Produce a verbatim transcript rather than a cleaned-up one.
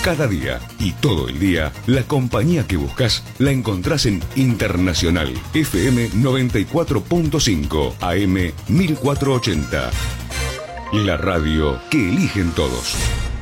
Cada día y todo el día, la compañía que buscas la encontrás en Internacional F M noventa y cuatro punto cinco, A M mil cuatrocientos ochenta. La radio que eligen todos.